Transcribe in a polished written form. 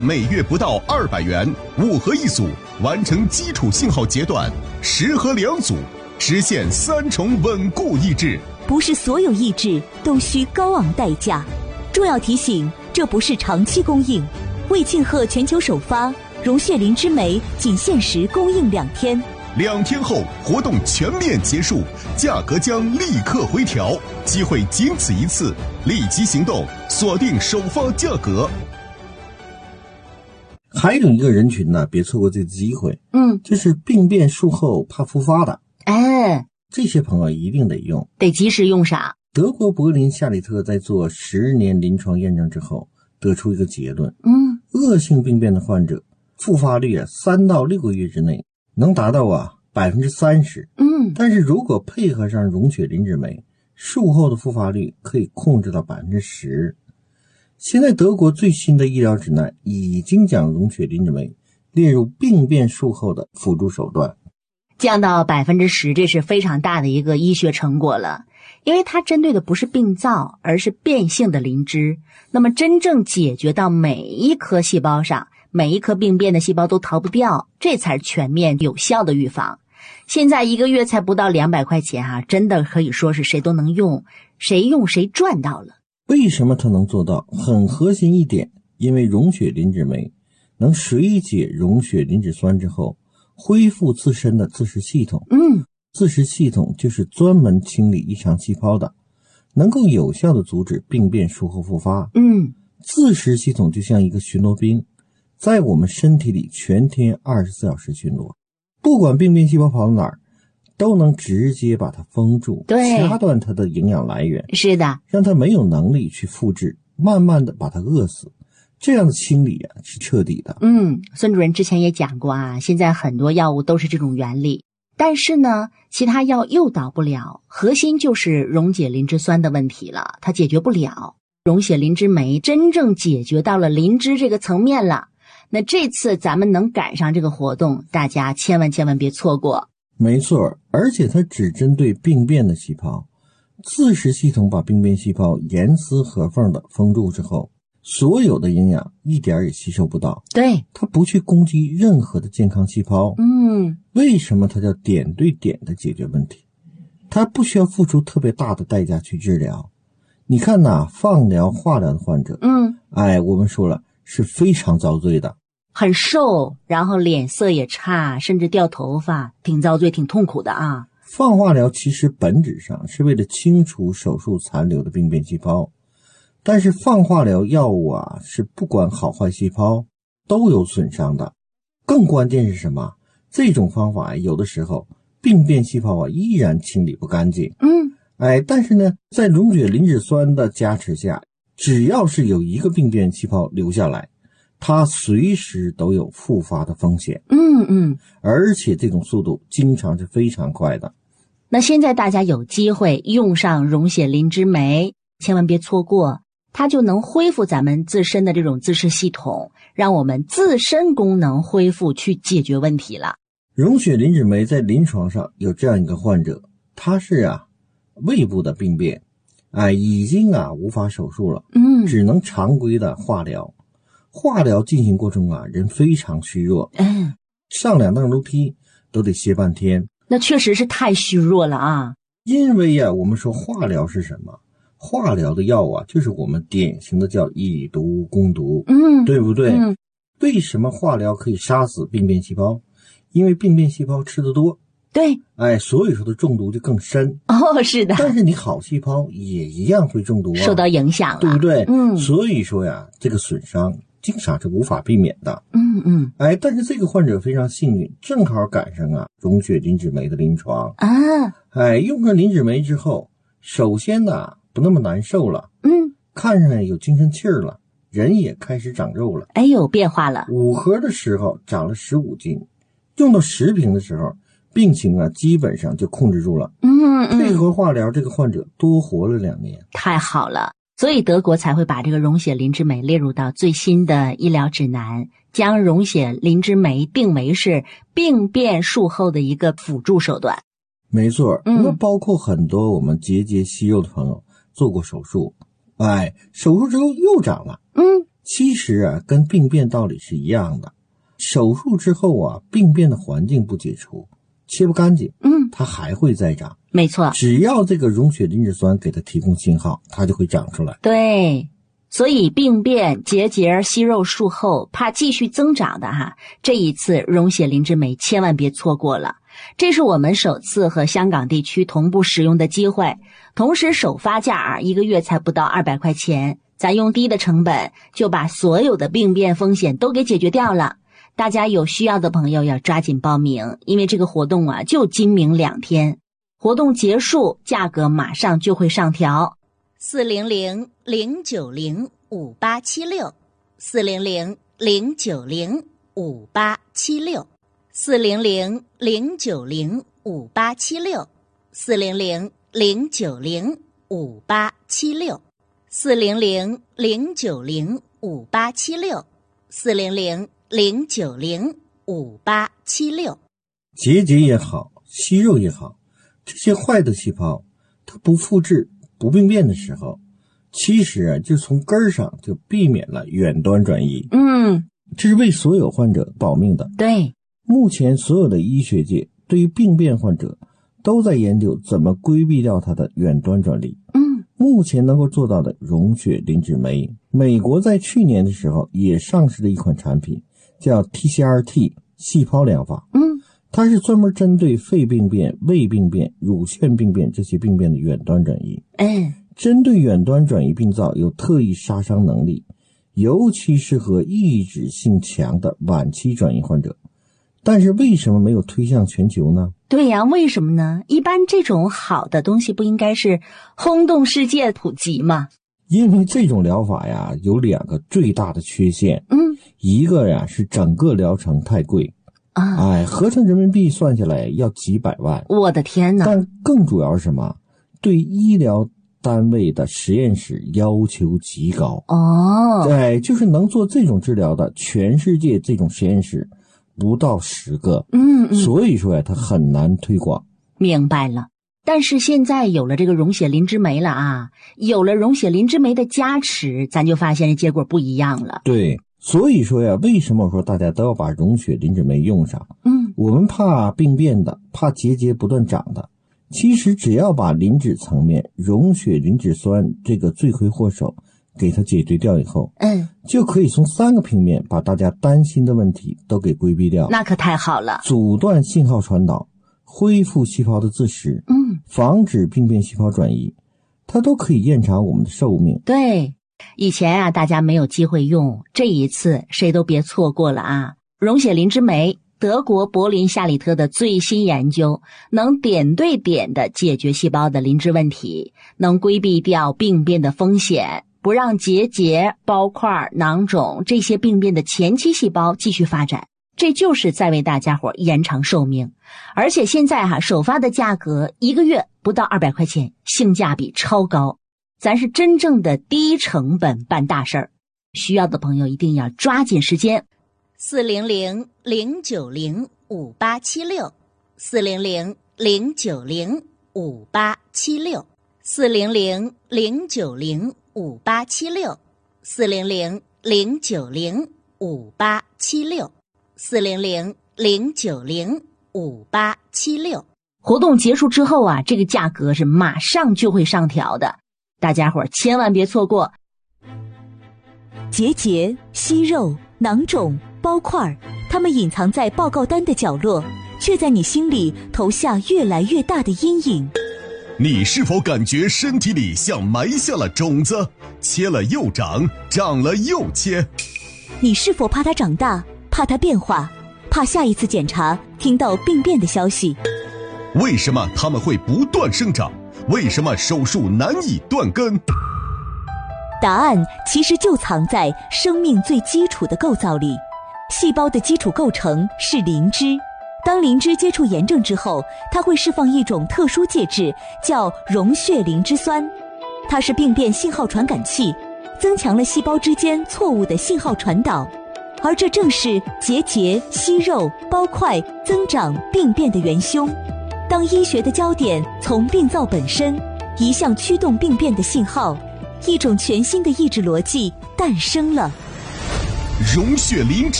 每月不到200元，5盒一组，完成基础信号阶段，10盒2组，实现3重稳固抑制。 不是所有抑制都需高昂代价。重要提醒，这不是长期供应。为庆贺全球首发，融血灵芝酶仅限时供应2天。 2天后活动全面结束，价格将立刻回调，机会仅此一次，立即行动，锁定首发价格。 还有一个人群呢，别错过这个机会，就是病变术后怕复发的，这些朋友一定得用， 得及时用上。 德国柏林夏里特在做10年临床验证之后，得出一个结论，恶性病变的患者复发率3到6个月之内能达到30%，但是如果配合上溶血磷脂酶，术后的复发率可以控制到10%。现在德国最新的医疗指南已经将溶血磷脂酶列入病变术后的辅助手段， 降到10%，这是非常大的一个医学成果了。因为它针对的不是病灶，而是变性的磷脂，那么真正解决到每一颗细胞上，每一颗病变的细胞都逃不掉，这才是全面有效的预防。现在1个月才不到200块钱真的可以说是谁都能用，谁用谁赚到了。 为什么它能做到？很核心一点，因为溶血磷脂酶能水解溶血磷脂酸之后，恢复自身的自噬系统。自噬系统就是专门清理异常细胞的，能够有效的阻止病变术后复发。自噬系统就像一个巡逻兵，在我们身体里全天24小时巡逻，不管病变细胞跑到哪儿，都能直接把它封住，掐断它的营养来源。 是的， 让它没有能力去复制，慢慢的把它饿死。这样的清理是彻底的。 孙主任之前也讲过现在很多药物都是这种原理，但是呢，其他药诱导不了，核心就是溶解磷脂酸的问题了，它解决不了。溶血磷脂酶真正解决到了磷脂这个层面了。那这次咱们能赶上这个活动，大家千万别错过。 没错，而且它只针对病变的细胞，自噬系统把病变细胞严丝合缝的封住之后，所有的营养一点也吸收不到。 对， 它不去攻击任何的健康细胞。为什么它叫点对点的解决问题？它不需要付出特别大的代价去治疗。你看放疗化疗的患者，我们说了是非常遭罪的， 很瘦，然后脸色也差，甚至掉头发，挺遭罪挺痛苦的放化疗其实本质上是为了清除手术残留的病变细胞，但是放化疗药物是不管好坏细胞都有损伤的。更关键是什么？这种方法有的时候病变细胞依然清理不干净。但是呢，在溶血磷脂酸的加持下，只要是有一个病变细胞留下来，它随时都有复发的风险。而且这种速度经常是非常快的。 那现在大家有机会用上溶血磷脂酶，千万别错过，它就能恢复咱们自身的这种自噬系统，让我们自身功能恢复，去解决问题了。 溶血磷脂酶在临床上有这样一个患者，他是胃部的病变，已经无法手术了，只能常规的化疗。化疗进行过程人非常虚弱，上2趟楼梯都得歇半天。 那确实是太虚弱了因为我们说化疗是什么？化疗的药就是我们典型的叫以毒攻毒，对不对？为什么化疗可以杀死病变细胞？因为病变细胞吃得多， 对， 所以说的中毒就更深。 是的。 但是你好细胞也一样会中毒受到影响了， 对不对？所以说这个损伤经常是无法避免的。但是这个患者非常幸运，正好赶上溶血磷脂酶的临床用上磷脂酶之后，首先不那么难受了，看上来有精神气儿了，人也开始长肉了， 有变化了。 5盒的时候长了15斤，用到10瓶的时候，病情基本上就控制住了。配合化疗，这个患者多活了2年， 太好了。所以德国才会把这个溶血磷脂酶列入到最新的医疗指南，将溶血磷脂酶定为是病变术后的一个辅助手段。 没错，那包括很多我们结节息肉的朋友做过手术，手术之后又长了， 其实跟病变道理是一样的。手术之后病变的环境不解除，切不干净，它还会再长。 没错， 只要这个溶血磷脂酸给它提供信号，它就会长出来。 对，所以病变、结节、息肉术后怕继续增长的这一次溶血磷脂酶千万别错过了。这是我们首次和香港地区同步使用的机会，同时首发价1个月才不到200块钱，咱用低的成本就把所有的病变风险都给解决掉了。大家有需要的朋友要抓紧报名，因为这个活动就今明2天，活动结束价格马上就会上调。400-090-5876 400-090-5876 400-090-5876 400-090-5876 400-090-5876 400-090-5876。 结节也好，息肉也好，这些坏的细胞它不复制不病变的时候，其实就从根儿上就避免了远端转移。这是为所有患者保命的。 对， 目前所有的医学界对于病变患者都在研究怎么规避掉它的远端转移。目前能够做到的溶血磷脂酶，美国在去年的时候也上市了一款产品，叫 TCRT 细胞疗法。它是专门针对肺病变、胃病变、乳腺病变这些病变的远端转移。针对远端转移病灶有特异杀伤能力，尤其适合抑制性强的晚期转移患者。但是为什么没有推向全球呢？ 对呀，为什么呢？一般这种好的东西不应该是轰动世界普及吗？ 因为这种疗法有2个最大的缺陷。一个是整个疗程太贵。合成人民币算下来要几百万。我的天哪！但更主要是什么？对医疗单位的实验室要求极高。就是能做这种治疗的，全世界这种实验室不到10个。所以说它很难推广。明白了。但是现在有了这个溶血磷脂酶了有了溶血磷脂酶的加持，咱就发现这结果不一样了。对，所以说为什么我说大家都要把溶血磷脂酶用上？我们怕病变的，怕结节不断长的，其实只要把磷脂层面溶血磷脂酸这个罪魁祸首给它解决掉以后，就可以从3个平面把大家担心的问题都给规避掉。那可太好了。阻断信号传导，恢复细胞的自噬，防止病变细胞转移，它都可以延长我们的寿命。对，以前大家没有机会用，这一次谁都别错过了溶血磷脂酶，德国柏林夏里特的最新研究，能点对点的解决细胞的磷脂问题，能规避掉病变的风险，不让结节、包块、囊肿这些病变的前期细胞继续发展。这就是在为大家伙延长寿命。而且现在首发的价格1个月不到200块钱，性价比超高。咱是真正的低成本办大事儿，需要的朋友一定要抓紧时间。400-090-5876 400-090-5876 400-090-5876 400-090-5876 400-090-5876。活动结束之后这个价格是马上就会上调的，大家伙千万别错过。 结节、息肉、囊肿、包块，它们隐藏在报告单的角落，却在你心里投下越来越大的阴影。 你是否感觉身体里像埋下了种子，切了又长，长了又切？ 你是否怕它长大，怕它变化，怕下一次检查听到病变的消息？ 为什么它们会不断生长？为什么手术难以断根？ 答案其实就藏在生命最基础的构造里。细胞的基础构成是磷脂，当磷脂接触炎症之后，它会释放一种特殊介质，叫溶血磷脂酸。它是病变信号传感器，增强了细胞之间错误的信号传导，而这正是结节、息肉、包块、增长、病变的元凶。当医学的焦点从病灶本身移向驱动病变的信号，一种全新的抑制逻辑诞生了。 溶血灵芝。